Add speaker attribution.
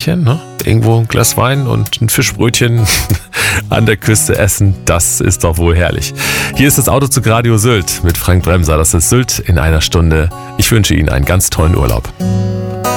Speaker 1: Nickerchen, ne? Irgendwo ein Glas Wein und ein Fischbrötchen an der Küste essen. Das ist doch wohl herrlich. Hier ist das Autozug Radio Sylt mit Frank Bremser. Das ist Sylt in einer Stunde. Ich wünsche Ihnen einen ganz tollen Urlaub.